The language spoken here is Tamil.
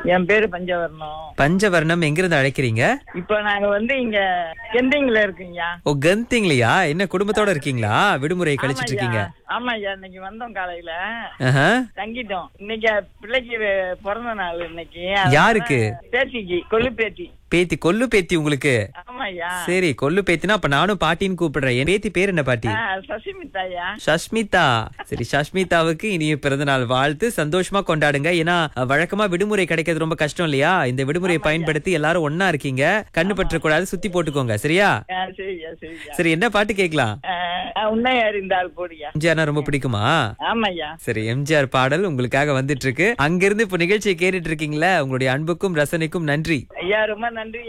என் பேரு பஞ்சவர்ணம். பஞ்சவர்ணம் எங்கிருந்து அழைக்கிறீங்க? இப்ப நாங்க இங்க கெண்டிங்ல இருக்கீங்க. ஓ, கந்திங்லையா? என்ன குடும்பத்தோட இருக்கீங்களா? விடுமுறை கழிச்சிட்டு இருக்கீங்க? ஆமா ஐயா, இன்னைக்கு வந்தோம் காலையில. ஆஹா. தங்கிட்டோம். இன்னைக்கு பிள்ளைக்கு பிறந்த நாள் இன்னைக்கு. யாருக்கு? பேத்திக்கு, கொள்ளு பேத்தி. பேத்தி, கொல்லு பேத்தி உங்களுக்கு? ஆமா ஐயா. சரி, கொல்லு பேத்தினா அப்ப நானும் பாட்டின்னு கூப்பிடுறேன். என் பேத்தி பேர் என்ன பாட்டி? சசிமிதாயா. சஷ்மிதா. சரி, சஷ்மிதாவுக்கு இனிய பிறந்த நாள் வாழ்த்து. சந்தோஷமா கொண்டாடுங்க. ஏன்னா வழக்கமா விடுமுறை கிடைக்கிறது ரொம்ப கஷ்டம் இல்லையா? இந்த விடுமுறையை பயன்படுத்தி எல்லாரும் ஒன்னா இருக்கீங்க. கண்ணு பற்ற கூடாது, சுத்தி போட்டுக்கோங்க. சரியா? சரியா சரியா. சரி, என்ன பாட்டு கேட்கலாம்? உன்னை அறிந்தால் போடியா. எம்ஜிஆர் ரொம்ப பிடிக்குமா? ஆமாய்யா. சரி, எம்ஜிஆர் பாடல் உங்களுக்காக வந்துட்டு இருக்கு. அங்கிருந்து இப்ப நிகழ்ச்சியை கேட்டுட்டு இருக்கீங்களா? உங்களுடைய அன்புக்கும் ரசனைக்கும் நன்றி ஐயா. ரொம்ப நன்றி.